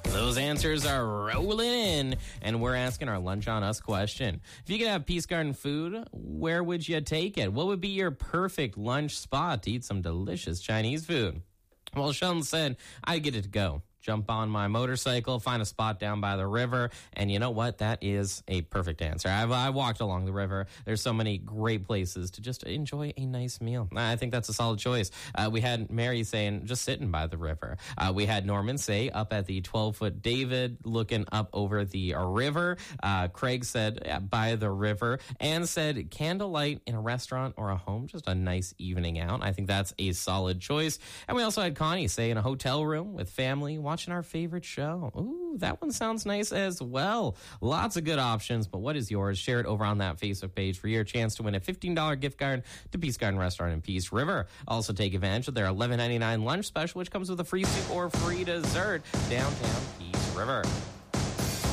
Those answers are rolling in, and we're asking our Lunch on Us question. If you could have Peace Garden food, where would you take it? What would be your perfect lunch spot to eat some delicious Chinese food? Well, Sheldon said, I'd get it to go. Jump on my motorcycle, find a spot down by the river, and you know what? That is a perfect answer. I walked along the river. There's so many great places to just enjoy a nice meal. I think that's a solid choice. We had Mary saying just sitting by the river. We had Norman say up at the 12-foot David looking up over the river. Craig said by the river. Anne said candlelight in a restaurant or a home, just a nice evening out. I think that's a solid choice. And we also had Connie say in a hotel room with family, watching our favorite show. Ooh, that one sounds nice as well. Lots of good options, but what is yours? Share it over on that Facebook page for your chance to win a $15 gift card to Peace Garden Restaurant in Peace River. Also take advantage of their $11.99 lunch special, which comes with a free soup or free dessert downtown Peace River.